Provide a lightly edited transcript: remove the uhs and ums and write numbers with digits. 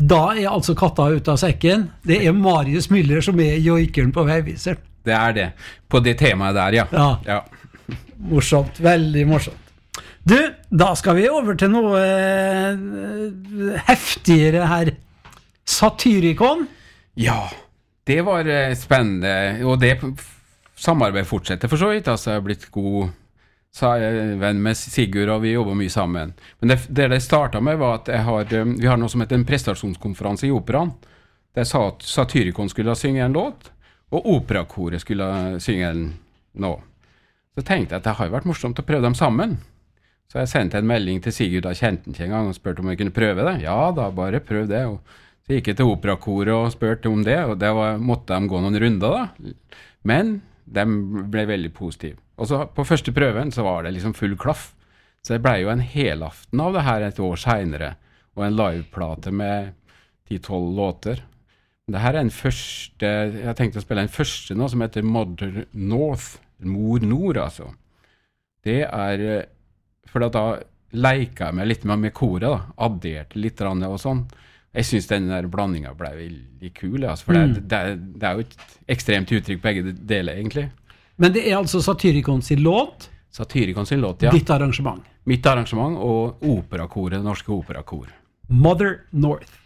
Da altså katta ut av sekken. Det Marius Müller som joikeren på Veiviseren. Det det. På det temaet der, ja. Ja. Morsomt, veldig morsomt. Du, da skal vi over til noe heftigere her. Satyricon. Ja, det var spennende, og det samarbeid fortsetter for så vidt. Altså, jeg har blitt god venn med Sigurd, og vi jobber mye sammen. Men det startet med var at vi har noe som heter en prestasjonskonferanse i operaen. Der sa at Satyricon skulle synge en låt, og operakoret skulle synge en nå. Så tenkte jeg at det har jo vært morsomt å prøve dem sammen. Så jeg sendte en melding til Sigurd, da kjente han ikke en gang, og spurte om jeg kunne prøve det. Ja, da bare prøv det. Og så gikk jeg til operakoret og spurte om det, og måtte de gå noen runder da. Men de ble veldig positive. Og så på første prøven så var det liksom full klaff. Så det ble jo en helaften av det her et år senere, og en liveplate med 10-12 låter. Det her en første, jeg tenkte å spille en første nå, som heter Mother North, Mor Nord, altså. Det for da leika jeg meg litt med koret, da. Adderte litt og sånn. Jeg synes den der blandingen ble veldig kul, altså, for det jo et ekstremt uttrykk begge deler, egentlig. Men det altså Satyricon sin låt? Satyricon sin låt, ja. Ditt arrangement? Mitt arrangement og operakoret, det norske operakor. Mother North.